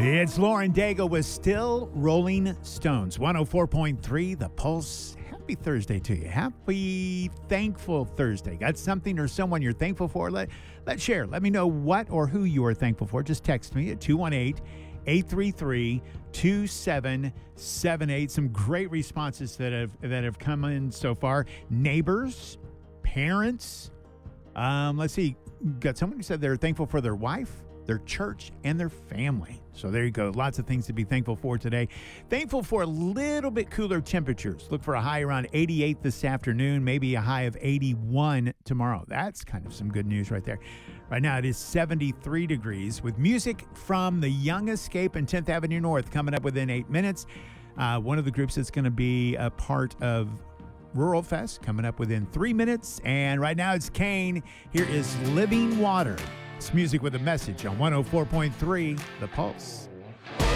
It's Lauren Daigle with Still Rolling Stones, 104.3 The Pulse. Happy Thursday to you. Happy Thankful Thursday. Got something or someone you're thankful for? Let's share. Let me know what or who you are thankful for. Just text me at 218-833-2778. Some great responses that have come in so far. Neighbors, parents. Let's see. Got someone who said they're thankful for their wife, their church, and their family. So there you go. Lots of things to be thankful for today. Thankful for a little bit cooler temperatures. Look for a high around 88 this afternoon, maybe a high of 81 tomorrow. That's kind of some good news right there. Right now it is 73 degrees with music from the Young Escape and 10th Avenue North coming up within 8 minutes. One of the groups that's going to be a part of Rural Fest coming up within 3 minutes. And right now it's Kane. Here is Living Water. It's music with a message on 104.3 The Pulse.